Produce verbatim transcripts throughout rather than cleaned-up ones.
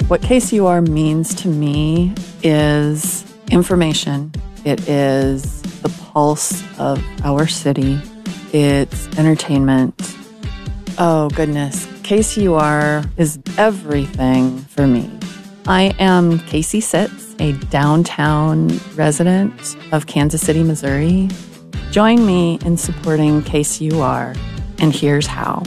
What K C U R means to me is information. It is the pulse of our city. It's entertainment. Oh, goodness. K C U R is everything for me. I am Casey Sitz, a downtown resident of Kansas City, Missouri. Join me in supporting K C U R, and here's how.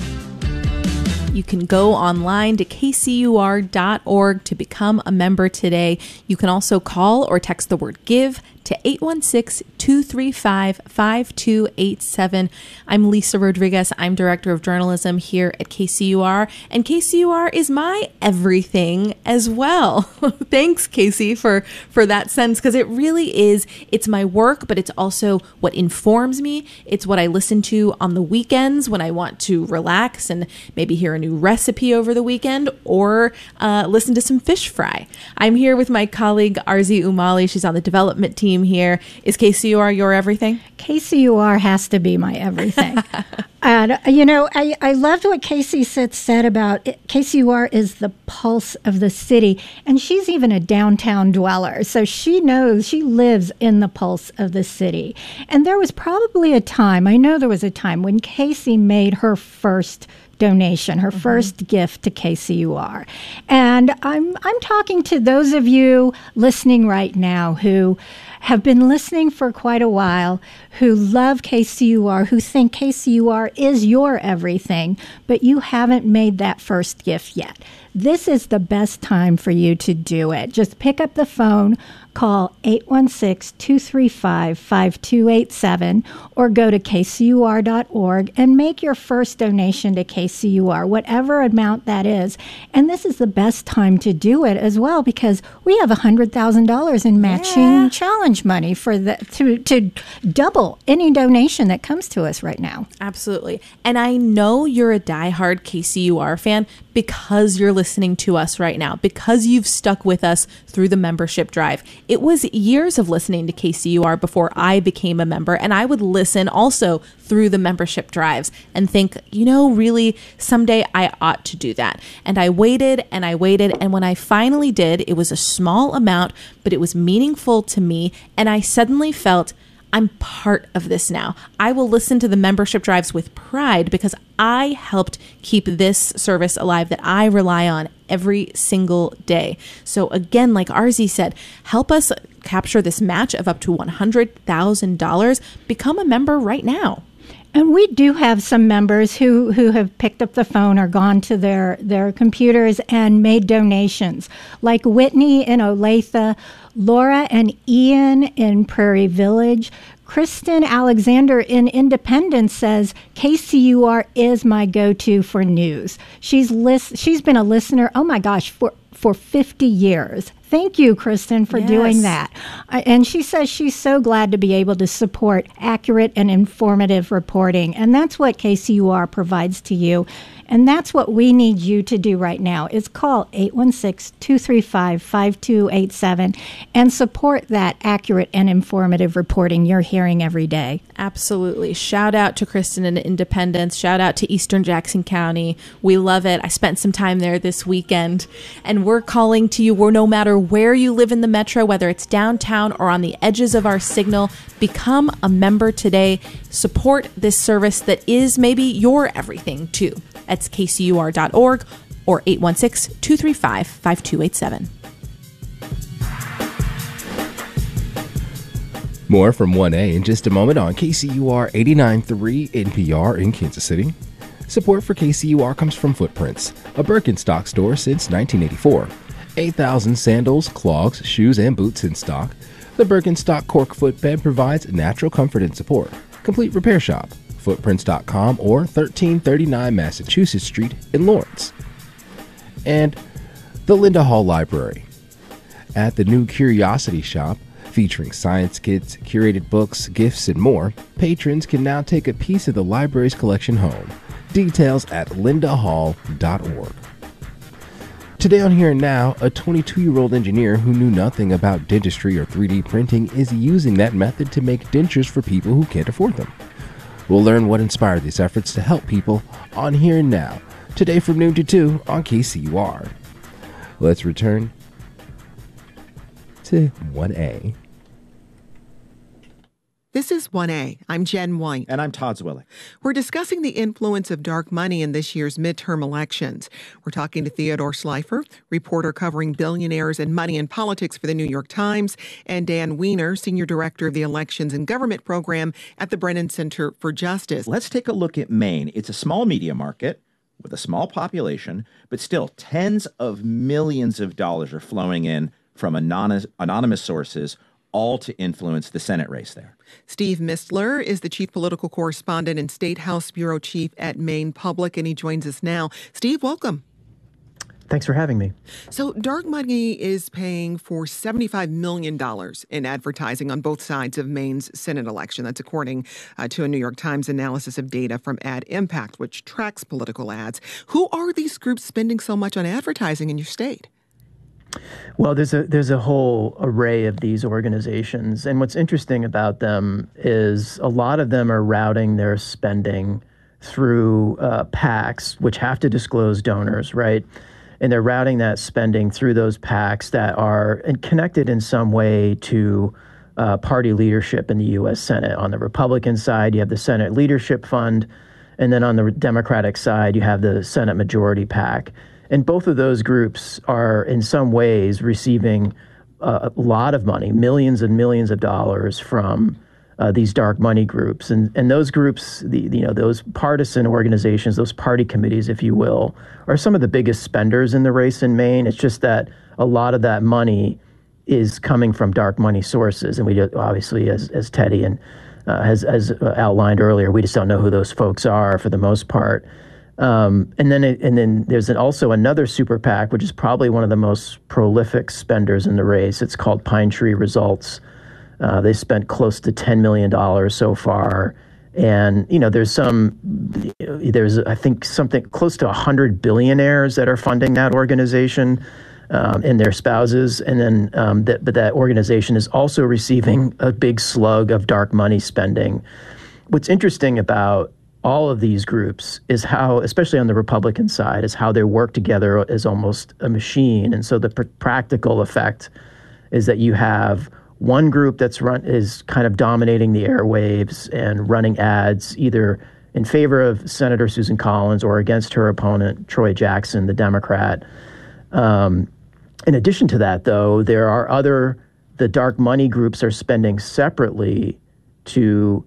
You can go online to K C U R dot org to become a member today. You can also call or text the word GIVE to eight one six, two three five, five two eight seven. I'm Lisa Rodriguez. I'm Director of Journalism here at K C U R, and K C U R is my everything as well. Thanks, Casey, for, for that sense, because it really is. It's my work, but it's also what informs me. It's what I listen to on the weekends when I want to relax and maybe hear a new recipe over the weekend or uh, listen to some fish fry. I'm here with my colleague, Arzi Umali. She's on the development team here. Is K C U R your everything? K C U R has to be my everything. And, you know, I, I loved what Casey Sitz said about it. K C U R is the pulse of the city. And she's even a downtown dweller. So she knows, she lives in the pulse of the city. And there was probably a time, I know there was a time when Casey made her first donation, her mm-hmm. first gift to K C U R. And I'm I'm talking to those of you listening right now who have been listening for quite a while, who love K C U R, who think K C U R is your everything, but you haven't made that first gift yet. This is the best time for you to do it. Just pick up the phone, call eight one six, two three five, five two eight seven, or go to K C U R dot org and make your first donation to K C U R, whatever amount that is. And this is the best time to do it as well, because we have one hundred thousand dollars in matching yeah. challenge money for the to, to double any donation that comes to us right now. Absolutely. And I know you're a diehard K C U R fan because you're listening to us right now, because you've stuck with us through the membership drive. It was years of listening to K C U R before I became a member, and I would listen also through the membership drives and think, you know, really, someday I ought to do that. And I waited and I waited, and when I finally did, it was a small amount, but it was meaningful to me, and I suddenly felt I'm part of this now. I will listen to the membership drives with pride because I helped keep this service alive that I rely on every single day. So again, like Arzi said, help us capture this match of up to one hundred thousand dollars. Become a member right now. And we do have some members who, who have picked up the phone or gone to their, their computers and made donations, like Whitney in Olathe, Laura and Ian in Prairie Village. Kristen Alexander in Independence says, K C U R is my go-to for news. She's list- She's been a listener, oh my gosh, for, for fifty years. Thank you, Kristen, for yes. doing that. Uh, and she says she's so glad to be able to support accurate and informative reporting. And that's what K C U R provides to you. And that's what we need you to do right now is call eight one six, two three five, five two eight seven and support that accurate and informative reporting you're hearing every day. Absolutely. Shout out to Kristen in Independence. Shout out to Eastern Jackson County. We love it. I spent some time there this weekend. And we're calling to you, we're no matter where you live in the metro, whether it's downtown or on the edges of our signal, become a member today. Support this service that is maybe your everything too. That's K C U R dot org or eight one six, two three five, five two eight seven. More from one A in just a moment on K C U R eighty-nine point three N P R in Kansas City. Support for K C U R comes from Footprints, a Birkenstock store since nineteen eighty-four. eight thousand sandals, clogs, shoes, and boots in stock. The Birkenstock cork footbed provides natural comfort and support. Complete repair shop. footprints dot com or thirteen thirty-nine Massachusetts Street in Lawrence. And the Linda Hall Library. At the new Curiosity Shop, featuring science kits, curated books, gifts, and more, patrons can now take a piece of the library's collection home. Details at linda hall dot org. Today on Here and Now, a twenty-two-year-old engineer who knew nothing about dentistry or three D printing is using that method to make dentures for people who can't afford them. We'll learn what inspired these efforts to help people on Here and Now, today from noon to two on K C U R. Let's return to one A. This is one A. I'm Jen White. And I'm Todd Zwillig. We're discussing the influence of dark money in this year's midterm elections. We're talking to Theodore Schleifer, reporter covering billionaires and money and politics for the New York Times, and Dan Weiner, senior director of the Elections and Government program at the Brennan Center for Justice. Let's take a look at Maine. It's a small media market with a small population, but still tens of millions of dollars are flowing in from anonymous, anonymous sources, all to influence the Senate race there. Steve Mistler is the chief political correspondent and State House bureau chief at Maine Public, and he joins us now. Steve, welcome. Thanks for having me. So dark money is paying for seventy-five million dollars in advertising on both sides of Maine's Senate election. That's according uh, to a New York Times analysis of data from Ad Impact, which tracks political ads. Who are these groups spending so much on advertising in your state? Well, there's a there's a whole array of these organizations, and what's interesting about them is a lot of them are routing their spending through uh, PACs, which have to disclose donors, right? And they're routing that spending through those PACs that are connected in some way to uh, party leadership in the U S Senate. On the Republican side, you have the Senate Leadership Fund, and then on the Democratic side, you have the Senate Majority PAC. And both of those groups are in some ways receiving uh, a lot of money, millions and millions of dollars from uh, these dark money groups. And and those groups, the you know, those partisan organizations, those party committees, if you will, are some of the biggest spenders in the race in Maine. It's just that a lot of that money is coming from dark money sources. And we do, obviously, as as Teddy and uh, has, has outlined earlier, we just don't know who those folks are for the most part. Um, and then it, and then there's an, also another super PAC, which is probably one of the most prolific spenders in the race. It's called Pine Tree Results. Uh, they spent close to ten million dollars so far. And, you know, there's some, there's, I think, something close to one hundred billionaires that are funding that organization um, and their spouses. And then, um, that, but that organization is also receiving a big slug of dark money spending. What's interesting about all of these groups is how, especially on the Republican side, is how they work together as almost a machine. And so the pr- practical effect is that you have one group that's run is kind of dominating the airwaves and running ads either in favor of Senator Susan Collins or against her opponent, Troy Jackson, the Democrat. Um, in addition to that, though, there are other, the dark money groups are spending separately to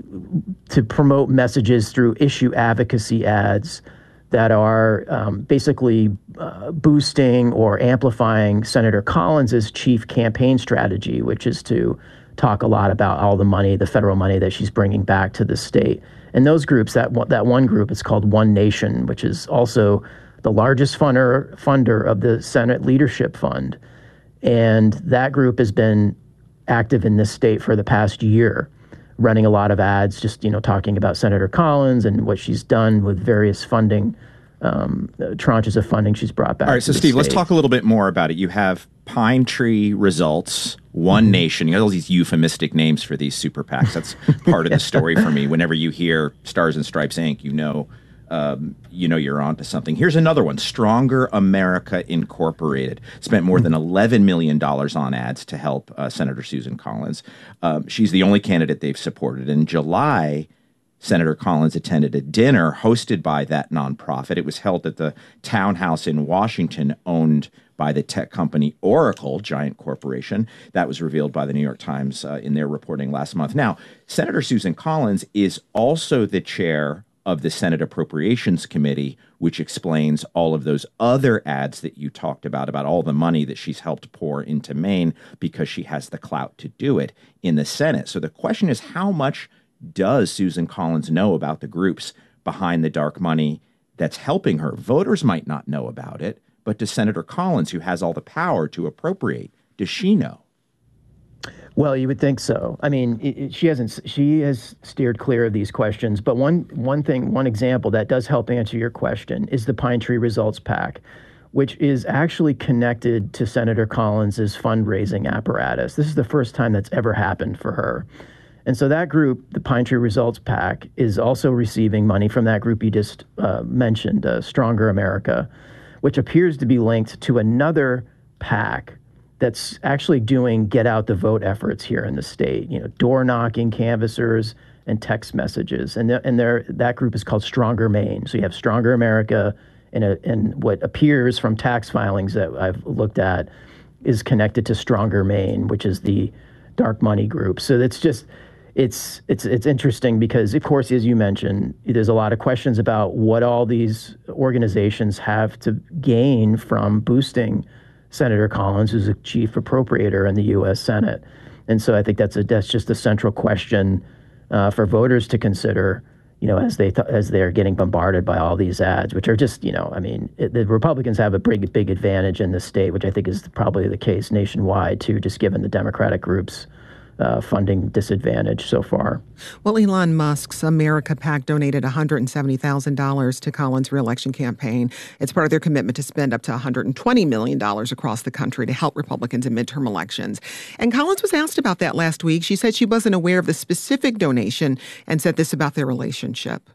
to promote messages through issue advocacy ads that are um, basically uh, boosting or amplifying Senator Collins's chief campaign strategy, which is to talk a lot about all the money, the federal money that she's bringing back to the state. And those groups, that that one group is called One Nation, which is also the largest funder funder of the Senate Leadership Fund. And that group has been active in this state for the past year, running a lot of ads, just, you know, talking about Senator Collins and what she's done with various funding, um, tranches of funding she's brought back. All right, so Steve, state. let's talk a little bit more about it. You have Pine Tree Results, One mm-hmm. Nation. You have all these euphemistic names for these super PACs. That's part of the story for me. Whenever you hear Stars and Stripes Incorporated, you know, um, you know you're onto something. Here's another one, Stronger America Incorporated. Spent more than eleven million dollars on ads to help uh, Senator Susan Collins. Um, she's the only candidate they've supported. In July, Senator Collins attended a dinner hosted by that nonprofit. It was held at the townhouse in Washington, owned by the tech company Oracle, giant corporation. That was revealed by the New York Times uh, in their reporting last month. Now, Senator Susan Collins is also the chair of the Senate Appropriations Committee, which explains all of those other ads that you talked about, about all the money that she's helped pour into Maine because she has the clout to do it in the Senate. So the question is, how much does Susan Collins know about the groups behind the dark money that's helping her? Voters might not know about it, but does Senator Collins, who has all the power to appropriate, does she know? Well, you would think so. I mean, it, it, she hasn't. She has steered clear of these questions. But one one thing, one example that does help answer your question is the Pine Tree Results PAC, which is actually connected to Senator Collins's fundraising apparatus. This is the first time that's ever happened for her. And so that group, the Pine Tree Results PAC, is also receiving money from that group you just uh, mentioned, uh, Stronger America, which appears to be linked to another PAC that's actually doing get out the vote efforts here in the state, you know, door knocking, canvassers, and text messages. And, and there, that group is called Stronger Maine. So you have Stronger America, and, a, and what appears from tax filings that I've looked at is connected to Stronger Maine, which is the dark money group. So it's just, it's it's it's interesting because, of course, as you mentioned, there's a lot of questions about what all these organizations have to gain from boosting Senator Collins, who's a chief appropriator in the U S Senate. And so I think that's a that's just a central question uh, for voters to consider, you know, as they th- as they're getting bombarded by all these ads, which are just, you know, I mean, it, the Republicans have a big big advantage in the state, which I think is probably the case nationwide too, just given the Democratic groups. Uh, funding disadvantage so far. Well, Elon Musk's America PAC donated one hundred seventy thousand dollars to Collins' reelection campaign. It's part of their commitment to spend up to one hundred twenty million dollars across the country to help Republicans in midterm elections. And Collins was asked about that last week. She said she wasn't aware of the specific donation and said this about their relationship.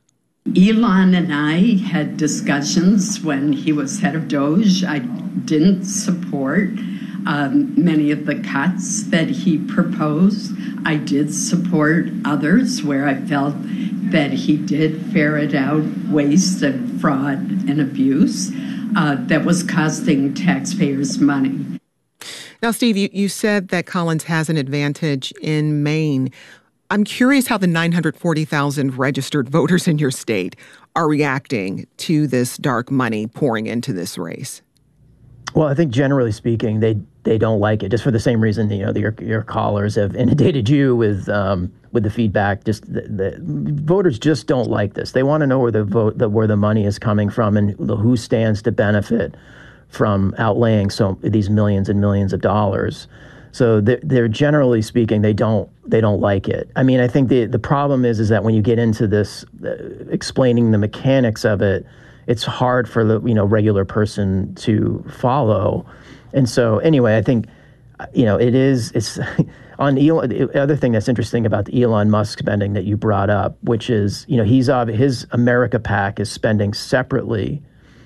Elon and I had discussions when he was head of DOGE. I didn't support Um, many of the cuts that he proposed. I did support others where I felt that he did ferret out waste and fraud and abuse uh, that was costing taxpayers money. Now, Steve, you, you said that Collins has an advantage in Maine. I'm curious how the nine hundred forty thousand registered voters in your state are reacting to this dark money pouring into this race. Well, I think generally speaking, they they don't like it, just for the same reason, you know, the, your your callers have inundated you with um, with the feedback. Just the, the voters just don't like this. They want to know where the vote, the, where the money is coming from, and who stands to benefit from outlaying so these millions and millions of dollars. So they're, they're generally speaking, they don't they don't like it. I mean, I think the the problem is is that when you get into this, uh, explaining the mechanics of it, it's hard for the, you know, regular person to follow. And so anyway, I think, you know, it is, it's on Elon, the other thing that's interesting about the Elon Musk spending that you brought up, which is, you know, he's, uh, his America PAC is spending separately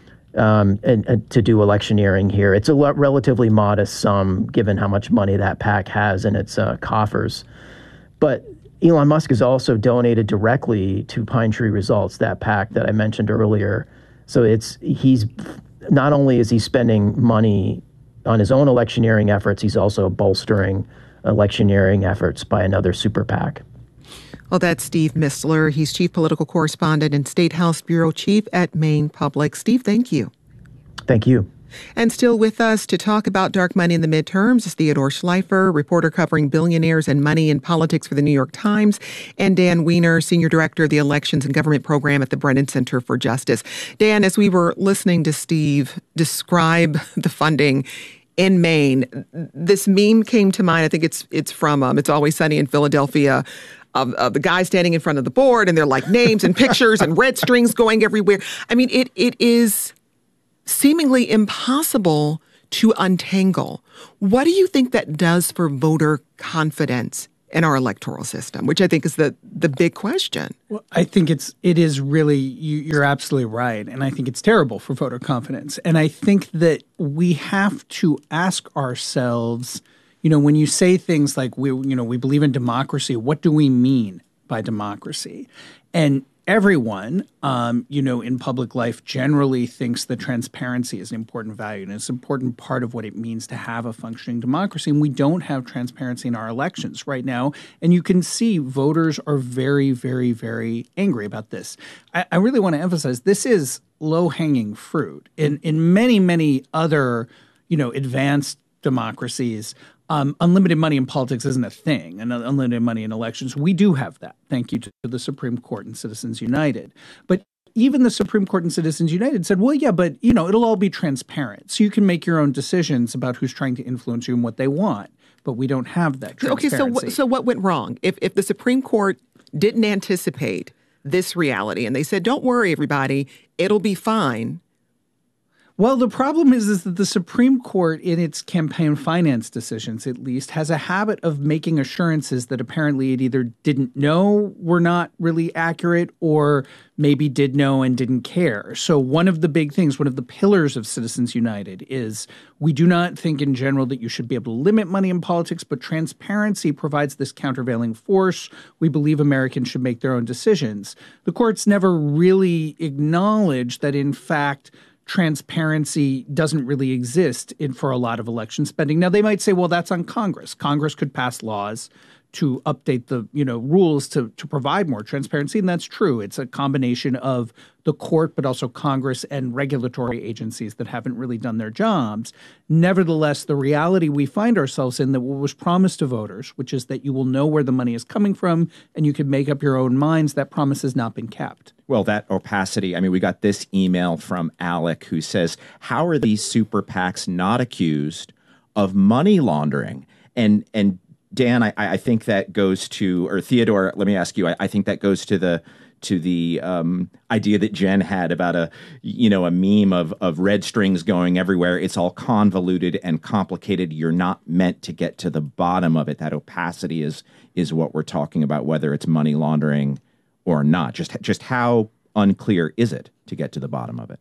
um, and, and to do electioneering here. It's a lo- relatively modest sum given how much money that PAC has in its uh, coffers. But Elon Musk has also donated directly to Pine Tree Results, that PAC that I mentioned earlier. So it's he's not only is he spending money on his own electioneering efforts, he's also bolstering electioneering efforts by another super PAC. Well, that's Steve Mistler. He's chief political correspondent and State House bureau chief at Maine Public. Steve, thank you. Thank you. And still with us to talk about dark money in the midterms is Theodore Schleifer, reporter covering billionaires and money in politics for the New York Times, and Dan Weiner, senior director of the Elections and Government Program at the Brennan Center for Justice. Dan, as we were listening to Steve describe the funding in Maine, this meme came to mind. I think it's it's from um, It's Always Sunny in Philadelphia, of, of the guy standing in front of the board, and they're like names and pictures and red strings going everywhere. I mean, it it is seemingly impossible to untangle. What do you think that does for voter confidence in our electoral system, which I think is the the big question? Well, I think it's it is really, you, you're absolutely right. And I think it's terrible for voter confidence. And I think that we have to ask ourselves, you know, when you say things like, we, you know, we believe in democracy, what do we mean by democracy? And everyone, um, you know, in public life generally thinks that transparency is an important value, and it's an important part of what it means to have a functioning democracy. And we don't have transparency in our elections right now. And you can see voters are very, very, very angry about this. I, I really want to emphasize this is low-hanging fruit. In in many, many other, you know, advanced democracies, Um, unlimited money in politics isn't a thing, and unlimited money in elections. We do have that, thank you to the Supreme Court and Citizens United. But even the Supreme Court and Citizens United said, well, yeah, but, you know, it'll all be transparent. So you can make your own decisions about who's trying to influence you and what they want. But we don't have that transparency. Okay, so, w- so what went wrong? If, if the Supreme Court didn't anticipate this reality and they said, don't worry, everybody, it'll be fine. Well, the problem is, is that the Supreme Court, in its campaign finance decisions at least, has a habit of making assurances that apparently it either didn't know were not really accurate or maybe did know and didn't care. So one of the big things, one of the pillars of Citizens United is we do not think in general that you should be able to limit money in politics, but transparency provides this countervailing force. We believe Americans should make their own decisions. The courts never really acknowledged that, in fact, transparency doesn't really exist in, for a lot of election spending. Now, they might say, well, that's on Congress. Congress could pass laws to update the, you know, rules to, to provide more transparency. And that's true. It's a combination of the court, but also Congress and regulatory agencies that haven't really done their jobs. Nevertheless, the reality we find ourselves in, that what was promised to voters, which is that you will know where the money is coming from and you can make up your own minds, that promise has not been kept. Well, that opacity, I mean, we got this email from Alec who says, how are these super PACs not accused of money laundering? And, and Dan, I, I think that goes to, or Theodore, let me ask you, I, I think that goes to the to the um, idea that Jen had about a, you know, a meme of, of red strings going everywhere. It's all convoluted and complicated. You're not meant to get to the bottom of it. That opacity is is what we're talking about, whether it's money laundering or not. Just just how unclear is it to get to the bottom of it?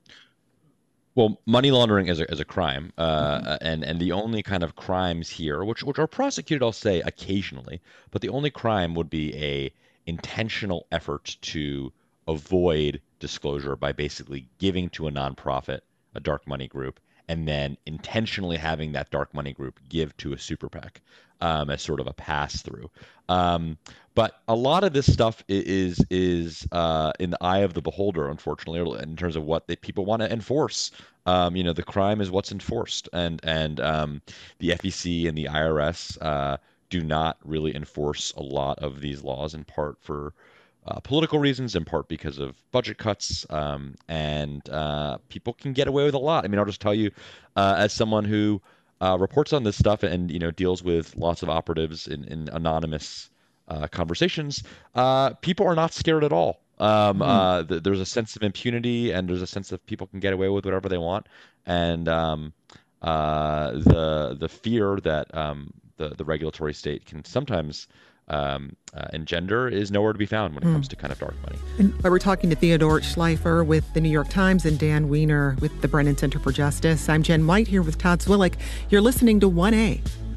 Well, money laundering is a, is a crime, uh, mm-hmm. and and the only kind of crimes here, which which are prosecuted, I'll say, occasionally, but the only crime would be a intentional effort to avoid disclosure by basically giving to a nonprofit, a dark money group, and then intentionally having that dark money group give to a super PAC um, as sort of a pass through. Um, but a lot of this stuff is is uh, in the eye of the beholder, unfortunately, in terms of what they, people want to enforce. Um, you know, the crime is what's enforced, and and um, the F E C and the I R S uh, do not really enforce a lot of these laws, in part for uh, political reasons, in part because of budget cuts, um, and uh, people can get away with a lot. I mean, I'll just tell you, uh, as someone who uh, reports on this stuff and, you know, deals with lots of operatives in, in anonymous uh, conversations, uh, people are not scared at all. Um, mm. uh, th- there's a sense of impunity, and there's a sense of people can get away with whatever they want, and um, uh, the the fear that um, the the regulatory state can sometimes um, uh, engender is nowhere to be found when it mm. comes to kind of dark money. And we're talking to Theodore Schleifer with the New York Times and Dan Weiner with the Brennan Center for Justice. I'm Jen White here with Todd Zwillich. You're listening to one A.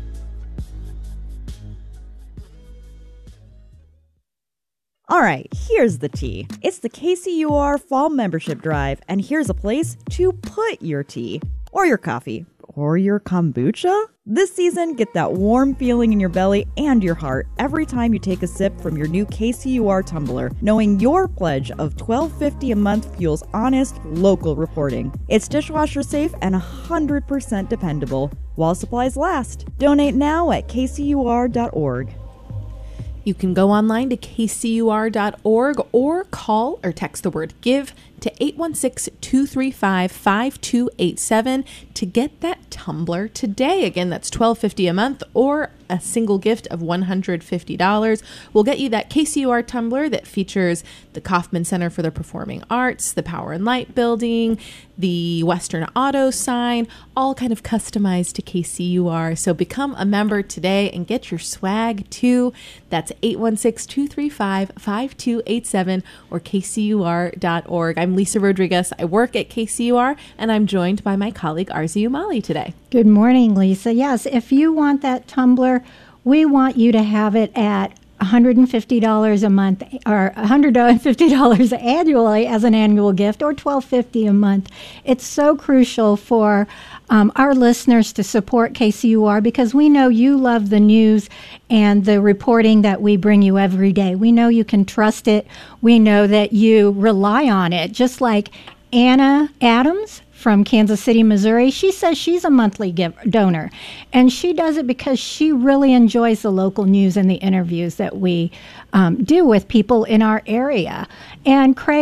All right, here's the tea. It's the K C U R Fall Membership Drive, and here's a place to put your tea, or your coffee, or your kombucha. This season, get that warm feeling in your belly and your heart every time you take a sip from your new K C U R tumbler, knowing your pledge of twelve fifty a month fuels honest, local reporting. It's dishwasher safe and one hundred percent dependable, while supplies last. Donate now at k c u r dot org. You can go online to k c u r dot org or call or text the word GIVE to eight one six, two three five, five two eight seven to get that tumbler today. Again, that's twelve fifty a month, or a single gift of one hundred fifty dollars. We'll get you that K C U R tumbler that features the Kauffman Center for the Performing Arts, the Power and Light Building, the Western Auto sign, all kind of customized to K C U R. So become a member today and get your swag too. That's eight one six, two three five, five two eight seven or k c u r dot org. I'm Lisa Rodriguez. I work at K C U R, and I'm joined by my colleague Arzu Umali today. Good morning, Lisa. Yes, if you want that tumbler, we want you to have it at one hundred fifty dollars a month, or one hundred fifty dollars annually as an annual gift, or twelve fifty a month. It's so crucial for um, our listeners to support K C U R, because we know you love the news and the reporting that we bring you every day. We know you can trust it. We know that you rely on it, just like Anna Adams from Kansas City, Missouri. She says she's a monthly give, donor, and she does it because she really enjoys the local news and the interviews that we um, do with people in our area. And Craig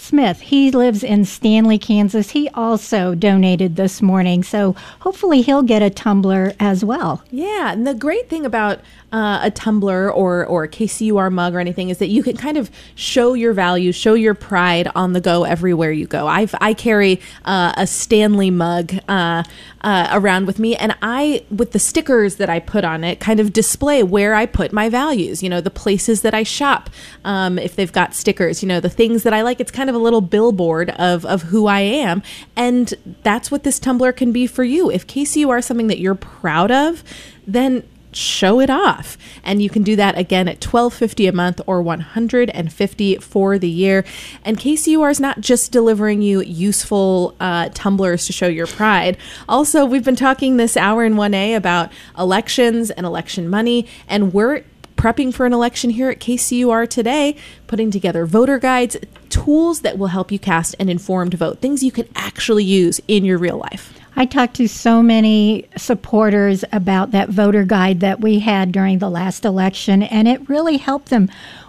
Smith, he lives in Stanley, Kansas. He also donated this morning, so hopefully he'll get a tumbler as well. Yeah, and the great thing about uh, a tumbler or or a K C U R mug or anything is that you can kind of show your values, show your pride on the go everywhere you go. I've I carry uh, a Stanley mug uh, uh, around with me, and I, with the stickers that I put on it, kind of display where I put my values. You know, the places that I shop, um, if they've got stickers. You know, the things that I like. It's kind of a little billboard of of who I am, and that's what this tumbler can be for you. If K C U R is something that you're proud of, then show it off. And you can do that again at twelve fifty a month or one hundred fifty for the year. And K C U R is not just delivering you useful uh, tumblers to show your pride. Also, we've been talking this hour in one A about elections and election money, and we're prepping for an election here at K C U R today, putting together voter guides, tools that will help you cast an informed vote, things you can actually use in your real life. I talked to so many supporters about that voter guide that we had during the last election, and it really helped them,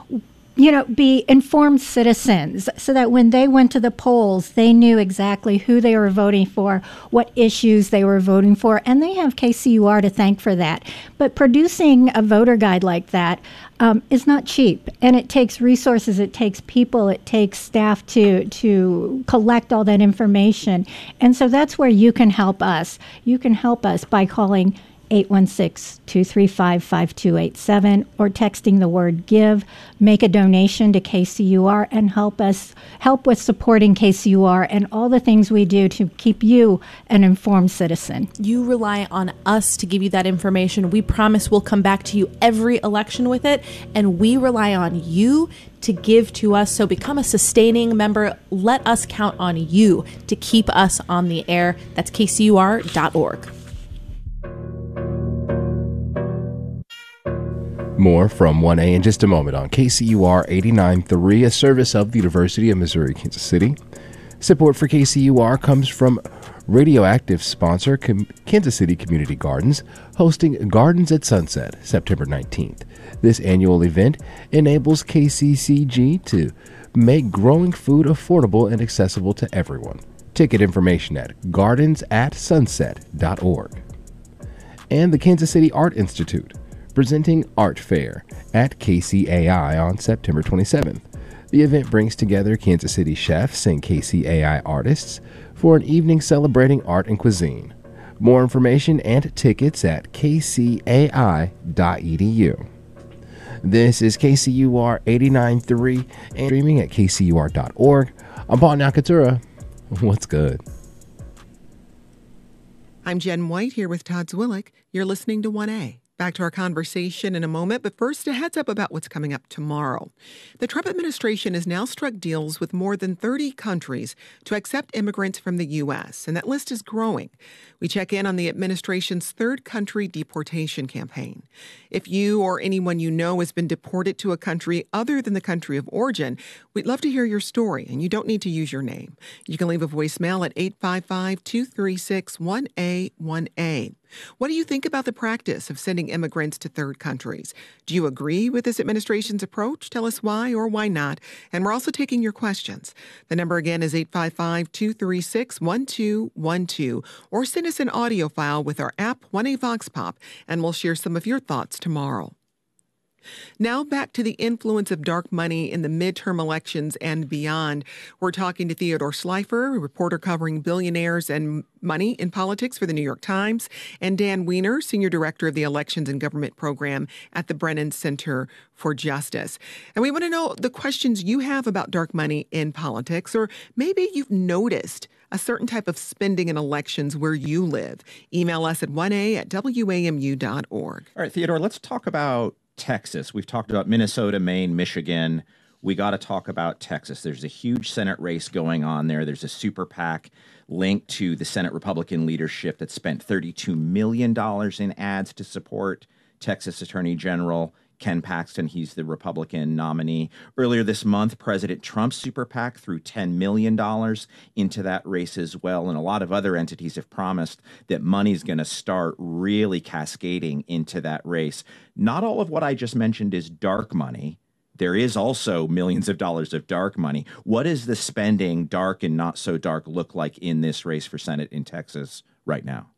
you know, be informed citizens so that when they went to the polls, they knew exactly who they were voting for, what issues they were voting for, and they have K C U R to thank for that. But producing a voter guide like that um, is not cheap, and it takes resources, it takes people, it takes staff to to collect all that information. And so that's where you can help us. You can help us by calling eight one six, two three five, five two eight seven or texting the word give. Make a donation to K C U R and help us help with supporting K C U R and all the things we do to keep you an informed citizen. You rely on us to give you that information. We promise we'll come back to you every election with it, and we rely on you to give to us. So become a sustaining member. Let us count on you to keep us on the air. That's K C U R dot org. More from one A in just a moment on K C U R eighty-nine point three, a service of the University of Missouri, Kansas City. Support for K C U R comes from radioactive sponsor Com- Kansas City Community Gardens, hosting Gardens at Sunset, September nineteenth. This annual event enables K C C G to make growing food affordable and accessible to everyone. Ticket information at gardens at sunset dot org. And the Kansas City Art Institute, presenting Art Fair at K C A I on September twenty-seventh. The event brings together Kansas City chefs and K C A I artists for an evening celebrating art and cuisine. More information and tickets at k c a i dot e d u. This is K C U R eighty-nine point three and streaming at k c u r dot org. I'm Paul Nakatura. What's good? I'm Jen White here with Todd Zwillick. You're listening to one A. Back to our conversation in a moment, but first, a heads up about what's coming up tomorrow. The Trump administration has now struck deals with more than thirty countries to accept immigrants from the U S, and that list is growing. We check in on the administration's third country deportation campaign. If you or anyone you know has been deported to a country other than the country of origin, we'd love to hear your story, and you don't need to use your name. You can leave a voicemail at eight five five, two three six, one A one A. What do you think about the practice of sending immigrants to third countries? Do you agree with this administration's approach? Tell us why or why not. And we're also taking your questions. The number again is eight five five, two three six, one two one two. Or send us an audio file with our app, one A Vox Pop, and we'll share some of your thoughts tomorrow. Now back to the influence of dark money in the midterm elections and beyond. We're talking to Theodore Schleifer, a reporter covering billionaires and money in politics for the New York Times, and Dan Weiner, senior director of the Elections and Government Program at the Brennan Center for Justice. And we want to know the questions you have about dark money in politics, or maybe you've noticed a certain type of spending in elections where you live. Email us at one a at w a m u dot org. All right, Theodore, let's talk about Texas. We've talked about Minnesota, Maine, Michigan. We got to talk about Texas. There's a huge Senate race going on there. There's a super PAC linked to the Senate Republican leadership that spent thirty-two million dollars in ads to support Texas Attorney General Ken Paxton. He's the Republican nominee. Earlier this month, President Trump's super PAC threw ten million dollars into that race as well. And a lot of other entities have promised that money's going to start really cascading into that race. Not all of what I just mentioned is dark money. there is also millions of dollars of dark money. What does the spending, dark and not so dark, look like in this race for Senate in Texas right now?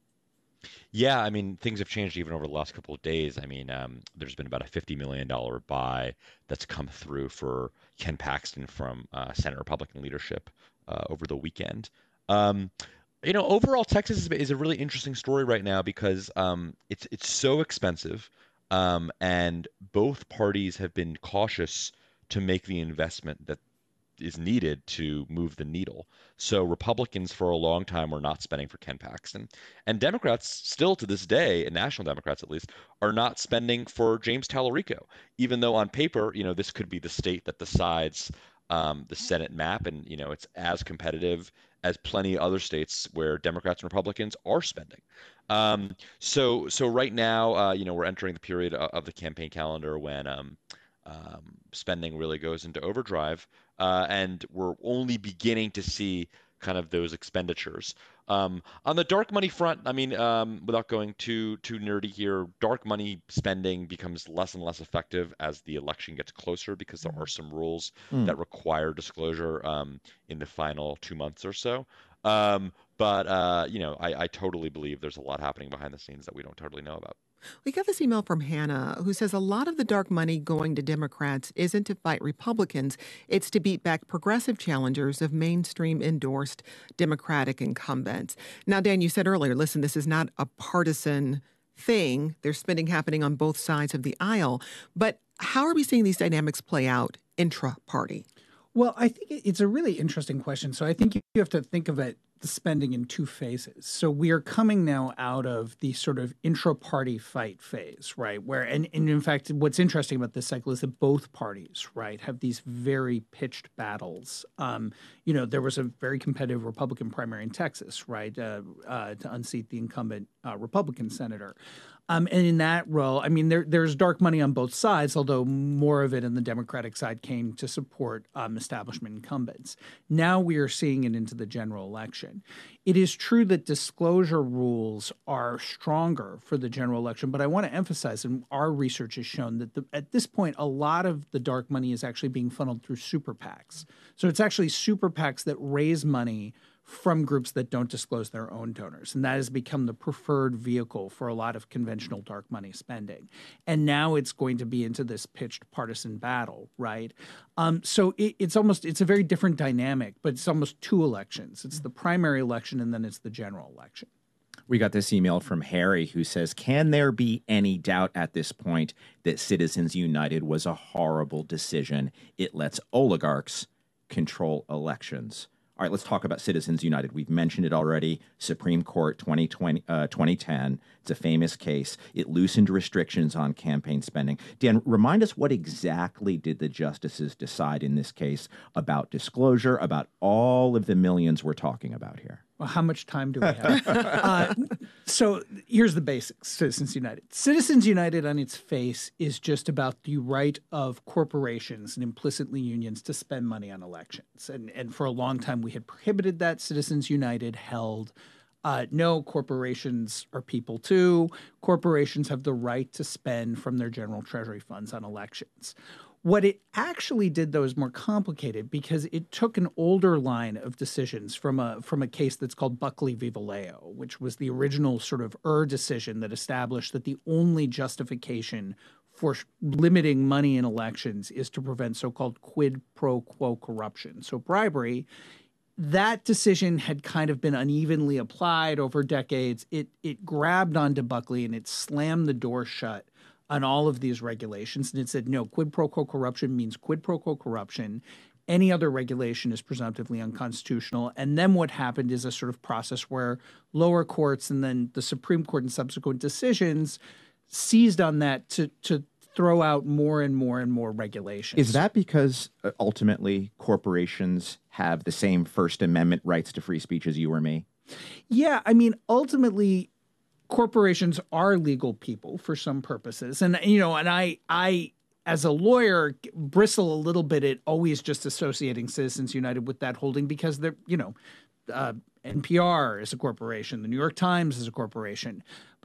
Yeah, I mean, things have changed even over the last couple of days. I mean, um, there's been about a fifty million dollars buy that's come through for Ken Paxton from uh, Senate Republican leadership uh, over the weekend. Um, you know, overall, Texas is, is a really interesting story right now because um, it's it's so expensive, um, and both parties have been cautious to make the investment that is needed to move the needle. So Republicans for a long time were not spending for Ken Paxton, and Democrats still to this day, and national Democrats at least, are not spending for James Tallarico, even though on paper, you know, this could be the state that decides um, the Senate map, and you know, it's as competitive as plenty of other states where Democrats and Republicans are spending. Um, so, so right now, uh, you know, we're entering the period of, of the campaign calendar when um, um, spending really goes into overdrive, uh, and we're only beginning to see kind of those expenditures. Um, on the dark money front, I mean, um, without going too too nerdy here, dark money spending becomes less and less effective as the election gets closer because there are some rules mm. that require disclosure um, in the final two months or so. Um, but uh, you know, I, I totally believe there's a lot happening behind the scenes that we don't totally know about. We got this email from Hannah who says a lot of the dark money going to Democrats isn't to fight Republicans. It's to beat back progressive challengers of mainstream endorsed Democratic incumbents. Now, Dan, you said earlier, listen, this is not a partisan thing. There's spending happening on both sides of the aisle. But how are we seeing these dynamics play out intra-party? Well, I think it's a really interesting question. So I think you have to think of it, the spending in two phases. So we are coming now out of the sort of intra-party fight phase, right? Where, and, and in fact, what's interesting about this cycle is that both parties, right, have these very pitched battles. Um, you know, there was a very competitive Republican primary in Texas, right, uh, uh, to unseat the incumbent uh, Republican senator. Um, and in that role, I mean, there, there's dark money on both sides, although more of it in the Democratic side came to support um, establishment incumbents. Now we are seeing it into the general election. It is true that disclosure rules are stronger for the general election, but I want to emphasize, and our research has shown that the, at this point, a lot of the dark money is actually being funneled through super PACs. So it's actually super PACs that raise money from groups that don't disclose their own donors. And that has become the preferred vehicle for a lot of conventional dark money spending. And now it's going to be into this pitched partisan battle, right? Um, so it, it's almost, it's a very different dynamic, but it's almost two elections. It's the primary election and then it's the general election. We got this email from Harry who says, can there be any doubt at this point that Citizens United was a horrible decision? It lets oligarchs control elections. All right, let's talk about Citizens United. We've mentioned it already. Supreme Court twenty twenty, uh, twenty ten. It's a famous case. It loosened restrictions on campaign spending. Dan, remind us, what exactly did the justices decide in this case about disclosure, about all of the millions we're talking about here? Well, how much time do we have? uh, so here's the basics, Citizens United. Citizens United on its face is just about the right of corporations and implicitly unions to spend money on elections. And, and for a long time, we had prohibited that. Citizens United held Uh, no, corporations are people too. Corporations have the right to spend from their general treasury funds on elections. What it actually did, though, is more complicated because it took an older line of decisions from a from a case that's called Buckley v. Vallejo, which was the original sort of Ur decision that established that the only justification for limiting money in elections is to prevent so-called quid pro quo corruption. So bribery. That decision had kind of been unevenly applied over decades. It it grabbed onto Buckley and it slammed the door shut on all of these regulations. And it said, no, quid pro quo corruption means quid pro quo corruption. Any other regulation is presumptively unconstitutional. And then what happened is a sort of process where lower courts and then the Supreme Court in subsequent decisions seized on that to to throw out more and more and more regulations. Is that because uh, ultimately corporations have the same First Amendment rights to free speech as you or me? Yeah, I mean, ultimately, corporations are legal people for some purposes. And, you know, and I, I, as a lawyer, bristle a little bit at always just associating Citizens United with that holding because they're, you know, uh, N P R is a corporation. The New York Times is a corporation.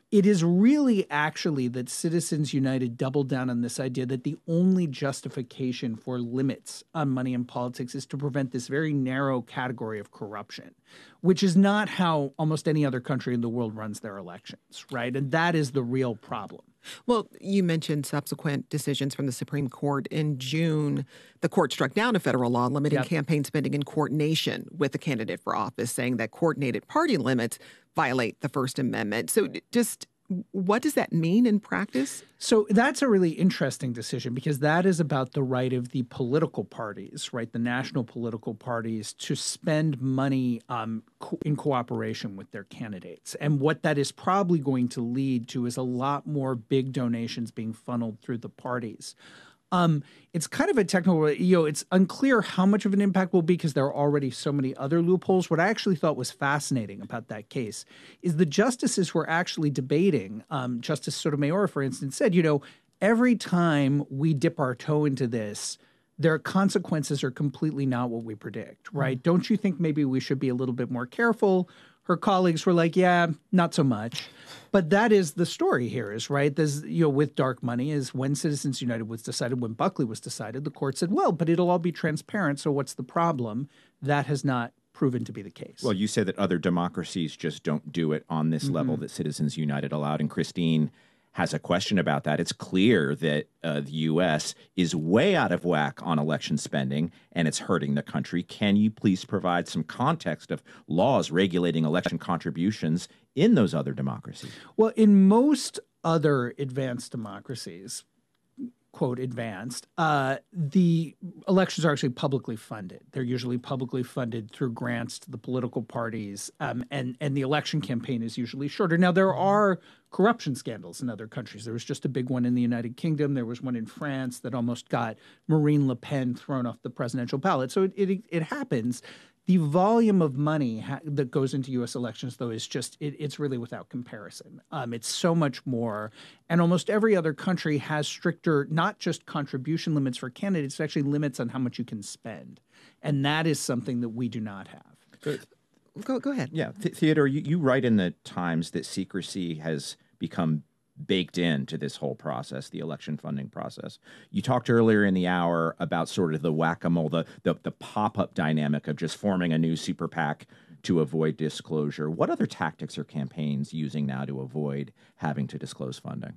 it is really actually that Citizens United doubled down on this idea that the only justification for limits on money in politics is to prevent this very narrow category of corruption, which is not how almost any other country in the world runs their elections, right? And that is the real problem. Well, you mentioned subsequent decisions from the Supreme Court. In June, the court struck down a federal law limiting Yep. campaign spending in coordination with a candidate for office, saying that coordinated party limits violate the First Amendment. So just what does that mean in practice? So that's a really interesting decision because that is about the right of the political parties, right, the national political parties to spend money um, co- in cooperation with their candidates. And what that is probably going to lead to is a lot more big donations being funneled through the parties. Um, it's kind of a technical, you know, it's unclear how much of an impact will be because there are already so many other loopholes. What I actually thought was fascinating about that case is the justices were actually debating. Um, Justice Sotomayor, for instance, said, you know, every time we dip our toe into this, their consequences are completely not what we predict, right? Mm. Don't you think maybe we should be a little bit more careful? Her colleagues were like, yeah, not so much. But that is the story here is, right, this, you know, with dark money is when Citizens United was decided, when Buckley was decided, the court said, well, but it'll all be transparent, so what's the problem? That has not proven to be the case. Well, you say that other democracies just don't do it on this mm-hmm. level that Citizens United allowed, and Christine has a question about that. It's clear that uh, the U S is way out of whack on election spending, and it's hurting the country. Can you please provide some context of laws regulating election contributions in those other democracies? Well, in most other advanced democracies, quote, advanced, uh, the elections are actually publicly funded. They're usually publicly funded through grants to the political parties, um, and, and the election campaign is usually shorter. Now, there are corruption scandals in other countries. There was just a big one in the United Kingdom. There was one in France that almost got Marine Le Pen thrown off the presidential ballot. So it, it, it happens. The volume of money ha- that goes into U S elections, though, is just, it, it's really without comparison. Um, it's so much more. And almost every other country has stricter, not just contribution limits for candidates, but actually limits on how much you can spend. And that is something that we do not have. Good. Go, go ahead. Yeah. Th- Theodore, you, you write in the Times that secrecy has become baked into this whole process, the election funding process. You talked earlier in the hour about sort of the whack-a-mole, the, the, the pop-up dynamic of just forming a new super PAC to avoid disclosure. What other tactics are campaigns using now to avoid having to disclose funding?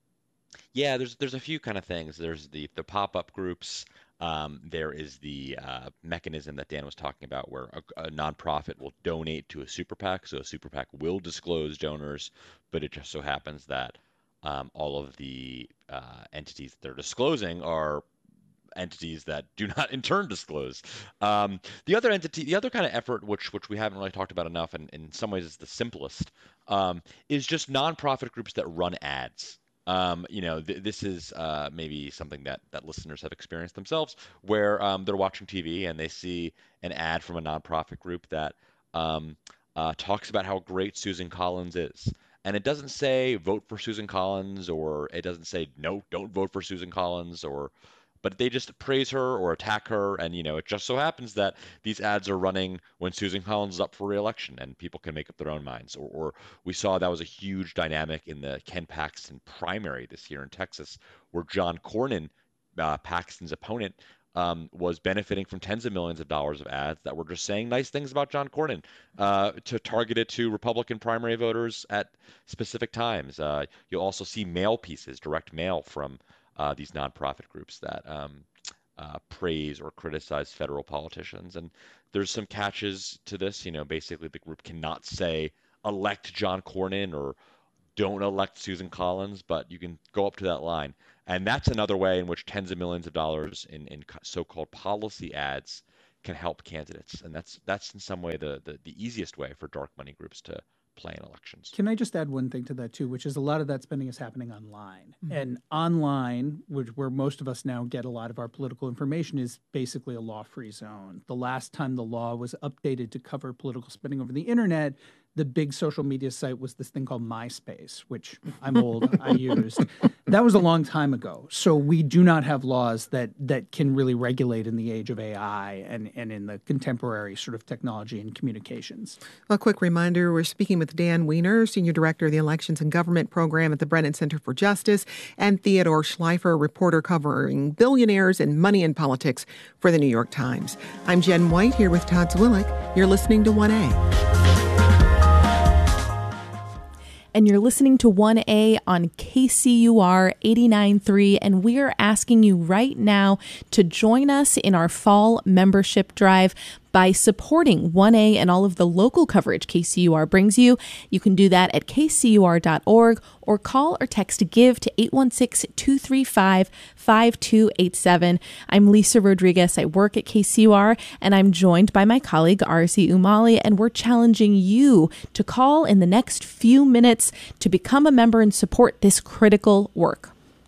Yeah, there's there's a few kind of things. There's the the pop-up groups. Um, there is the uh, mechanism that Dan was talking about where a, a nonprofit will donate to a super PAC. So a super PAC will disclose donors, but it just so happens that um, all of the uh, entities that they're disclosing are entities that do not in turn disclose. Um, the other entity, the other kind of effort, which which we haven't really talked about enough, and in some ways is the simplest, um, is just nonprofit groups that run ads. Um, you know, th- this is uh, maybe something that, that listeners have experienced themselves, where um, they're watching T V and they see an ad from a nonprofit group that um, uh, talks about how great Susan Collins is. And it doesn't say vote for Susan Collins, or it doesn't say no, don't vote for Susan Collins, or but they just praise her or attack her. And, you know, it just so happens that these ads are running when Susan Collins is up for re-election and people can make up their own minds. Or, or we saw that was a huge dynamic in the Ken Paxton primary this year in Texas, where John Cornyn, uh, Paxton's opponent, um, was benefiting from tens of millions of dollars of ads that were just saying nice things about John Cornyn uh, to target it to Republican primary voters at specific times. Uh, you'll also see mail pieces, direct mail from Uh, these nonprofit groups that um, uh, praise or criticize federal politicians. And there's some catches to this. You know, basically the group cannot say elect John Cornyn or don't elect Susan Collins, but you can go up to that line. And that's another way in which tens of millions of dollars in, in so-called policy ads can help candidates. And that's that's in some way the, the, the easiest way for dark money groups to play in elections. Can I just add one thing to that, too, which is a lot of that spending is happening online. Mm-hmm. And online, which where most of us now get a lot of our political information, is basically a law-free zone. The last time the law was updated to cover political spending over the internet, the big social media site was this thing called MySpace, which I'm old, I used. That was a long time ago. So we do not have laws that that can really regulate in the age of A I and, and in the contemporary sort of technology and communications. A quick reminder, we're speaking with Dan Weiner, Senior Director of the Elections and Government Program at the Brennan Center for Justice, and Theodore Schleifer, reporter covering billionaires and money in politics for the New York Times. I'm Jen White here with Todd Zwillich. You're listening to one A. And you're listening to one A on K C U R eighty-nine point three, and we are asking you right now to join us in our fall membership drive by supporting one A and all of the local coverage K C U R brings you. You can do that at K C U R dot org or call or text GIVE to eight one six, two three five, five two eight seven. I'm Lisa Rodriguez. I work at K C U R, and I'm joined by my colleague Arzi Umali, and we're challenging you to call in the next few minutes to become a member and support this critical work.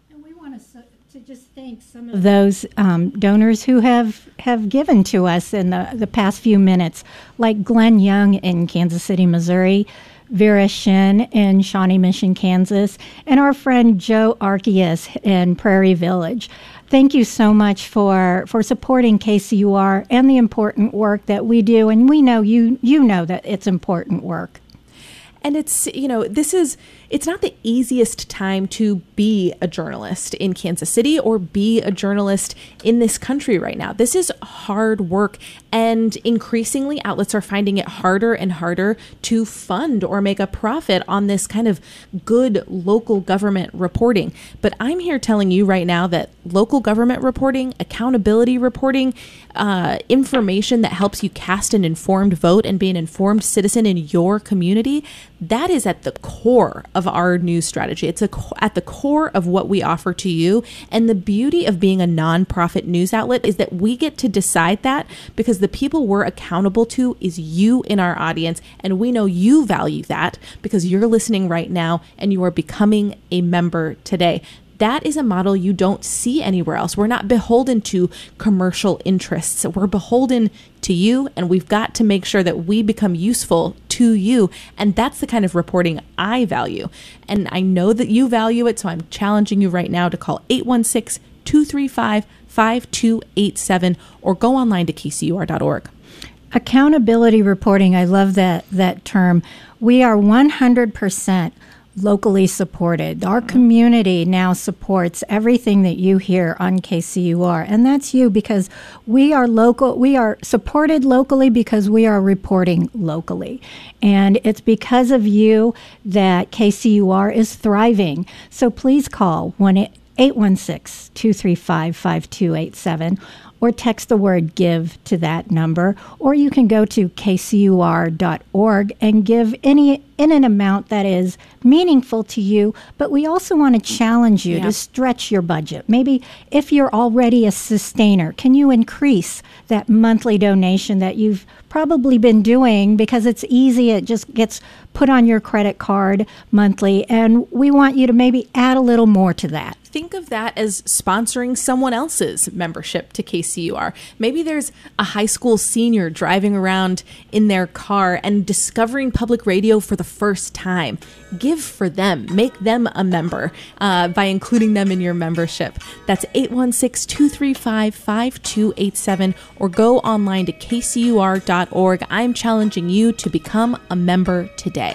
To just thank some of those um, donors who have, have given to us in the, the past few minutes, like Glenn Young in Kansas City, Missouri, Vera Shin in Shawnee Mission, Kansas, and our friend Joe Archias in Prairie Village. Thank you so much for, for supporting K C U R and the important work that we do, and we know you you know that it's important work. And it's, you know, this is, it's not the easiest time to be a journalist in Kansas City or be a journalist in this country right now. This is hard work, and increasingly outlets are finding it harder and harder to fund or make a profit on this kind of good local government reporting. But I'm here telling you right now that local government reporting, accountability reporting, uh, information that helps you cast an informed vote and be an informed citizen in your community, that is at the core of our news strategy. It's a, at the core of what we offer to you. And the beauty of being a nonprofit news outlet is that we get to decide that, because the people we're accountable to is you in our audience. And we know you value that because you're listening right now and you are becoming a member today. That is a model you don't see anywhere else. We're not beholden to commercial interests. We're beholden to you, and we've got to make sure that we become useful to you. And that's the kind of reporting I value. And I know that you value it, so I'm challenging you right now to call eight one six, two three five, five two eight seven or go online to K C U R dot org. Accountability reporting, I love that, that term. We are one hundred percent locally supported. Our community now supports everything that you hear on K C U R, and that's you, because we are local. We are supported locally because we are reporting locally, and it's because of you that K C U R is thriving. So please call one eight one six, two three five, five two eight seven or text the word GIVE to that number, or you can go to K C U R dot org and give any in an amount that is meaningful to you. But we also want to challenge you yeah. to stretch your budget. Maybe if you're already a sustainer, can you increase that monthly donation that you've probably been doing because it's easy, it just gets put on your credit card monthly, and we want you to maybe add a little more to that. Think of that as sponsoring someone else's membership to K C U R. Maybe there's a high school senior driving around in their car and discovering public radio for the first time. Give for them. Make them a member uh, by including them in your membership. That's eight one six, two three five, five two eight seven or go online to K C U R dot org. I'm challenging you to become a member today.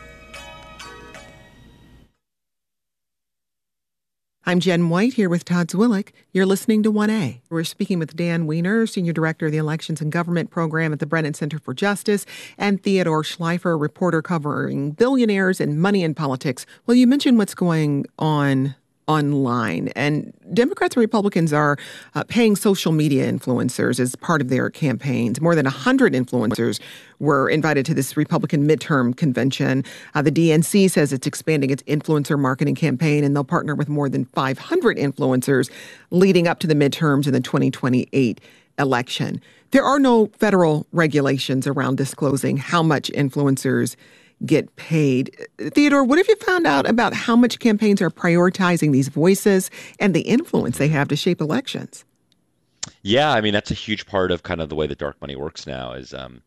I'm Jen White here with Todd Zwillich. You're listening to one A. We're speaking with Dan Weiner, Senior Director of the Elections and Government Program at the Brennan Center for Justice, and Theodore Schleifer, reporter covering billionaires and money in politics. Well, you mentioned what's going on online, and Democrats and Republicans are uh, paying social media influencers as part of their campaigns. More than one hundred influencers were invited to this Republican midterm convention. Uh, the D N C says it's expanding its influencer marketing campaign, and they'll partner with more than five hundred influencers leading up to the midterms in the twenty twenty-eight election. There are no federal regulations around disclosing how much influencers get paid. Theodore, what have you found out about how much campaigns are prioritizing these voices and the influence they have to shape elections? Yeah, I mean, that's a huge part of kind of the way that dark money works now is um,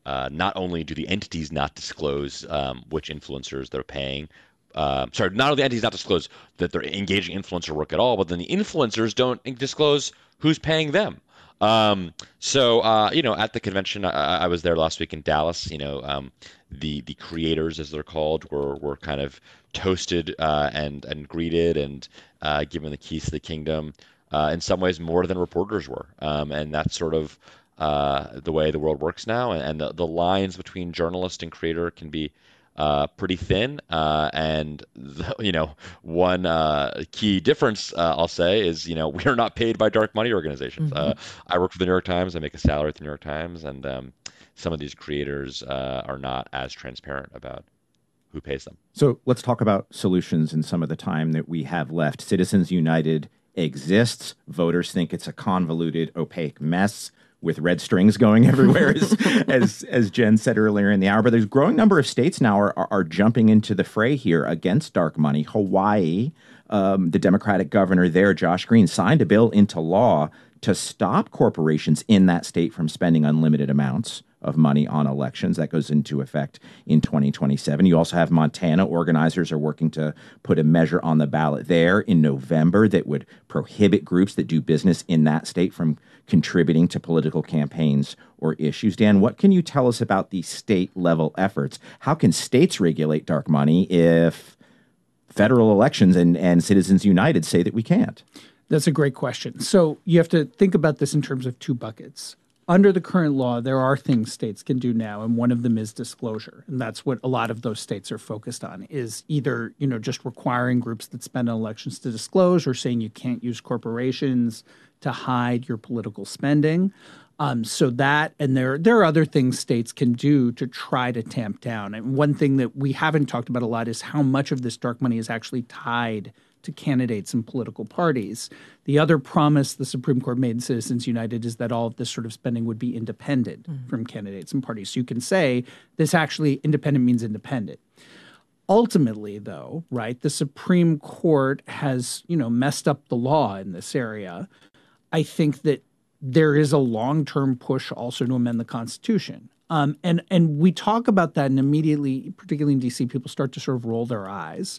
uh, not only do the entities not disclose um, which influencers they're paying, uh, sorry, not only the entities not disclose that they're engaging influencer work at all, but then the influencers don't disclose who's paying them. Um, so, uh, you know, at the convention, I, I was there last week in Dallas. You know, um, the the creators, as they're called, were were kind of toasted uh, and and greeted and uh, given the keys to the kingdom. Uh, in some ways, more than reporters were, um, and that's sort of uh, the way the world works now. And, and the the lines between journalist and creator can be uh, pretty thin. Uh, and the, you know, one uh, key difference uh, I'll say is, you know, we are not paid by dark money organizations. Mm-hmm. Uh, I work for the New York Times. I make a salary at the New York Times, and um, some of these creators uh, are not as transparent about who pays them. So let's talk about solutions in some of the time that we have left. Citizens United exists. Voters think it's a convoluted, opaque mess with red strings going everywhere, as, as as Jen said earlier in the hour. But there's a growing number of states now are, are, are jumping into the fray here against dark money. Hawaii, um, the Democratic governor there, Josh Green, signed a bill into law to stop corporations in that state from spending unlimited amounts of money on elections. That goes into effect in twenty twenty-seven. You also have Montana. Organizers are working to put a measure on the ballot there in November that would prohibit groups that do business in that state from contributing to political campaigns or issues. Dan, what can you tell us about these state-level efforts? How can states regulate dark money if federal elections and, and Citizens United say that we can't? That's a great question. So you have to think about this in terms of two buckets. Under the current law, there are things states can do now, and one of them is disclosure. And that's what a lot of those states are focused on, is either, you know, just requiring groups that spend on elections to disclose, or saying you can't use corporations to hide your political spending. Um, so that, and there, there are other things states can do to try to tamp down. And one thing that we haven't talked about a lot is how much of this dark money is actually tied to candidates and political parties. The other promise the Supreme Court made in Citizens United is that all of this sort of spending would be independent mm-hmm. from candidates and parties. So you can say this actually independent means independent. Ultimately, though, right, the Supreme Court has, you know, messed up the law in this area. I think that there is a long-term push also to amend the Constitution. Um, and, and we talk about that, and immediately, particularly in D C, people start to sort of roll their eyes.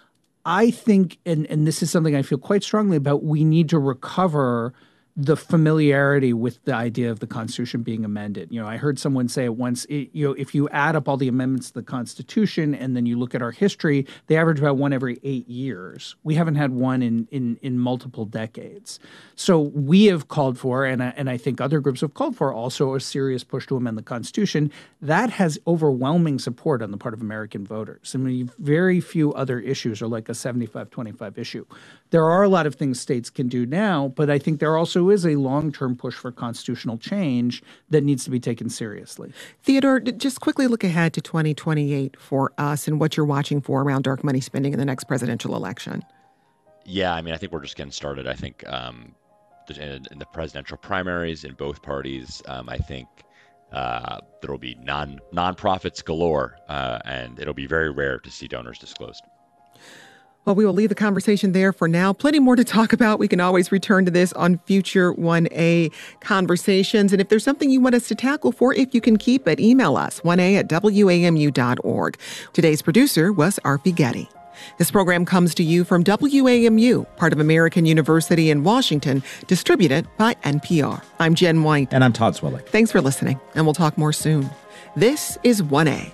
I think, and, and this is something I feel quite strongly about, we need to recover the familiarity with the idea of the Constitution being amended. You know, I heard someone say it once, it, you know, if you add up all the amendments to the Constitution and then you look at our history, they average about one every eight years. We haven't had one in in, in multiple decades. So we have called for, and I, and I think other groups have called for, also a serious push to amend the Constitution. That has overwhelming support on the part of American voters. I mean, very few other issues are like a seventy-five twenty-five issue. There are a lot of things states can do now, but I think there also is a long-term push for constitutional change that needs to be taken seriously. Theodore, just quickly look ahead to twenty twenty-eight for us and what you're watching for around dark money spending in the next presidential election. Yeah, I mean, I think we're just getting started. I think um, in, in the presidential primaries in both parties, um, I think uh, there will be non nonprofits galore, uh, and it'll be very rare to see donors disclosed. Well, we will leave the conversation there for now. Plenty more to talk about. We can always return to this on future one A conversations. And if there's something you want us to tackle for, if you can keep it, email us, one A at W A M U dot org. Today's producer was Arfi Getty. This program comes to you from W A M U, part of American University in Washington, distributed by N P R. I'm Jen White. And I'm Todd Swillig. Thanks for listening, and we'll talk more soon. This is one A.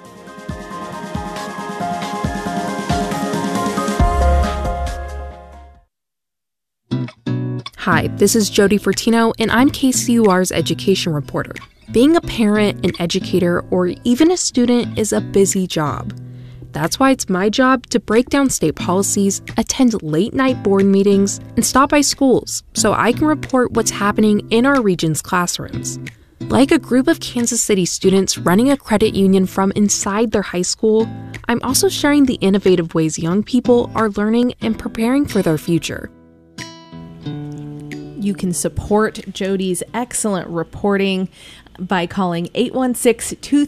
Hi, this is Jody Fortino, and I'm K C U R's education reporter. Being a parent, an educator, or even a student is a busy job. That's why it's my job to break down state policies, attend late-night board meetings, and stop by schools so I can report what's happening in our region's classrooms. Like a group of Kansas City students running a credit union from inside their high school, I'm also sharing the innovative ways young people are learning and preparing for their future. You can support Jody's excellent reporting by calling eight one six, two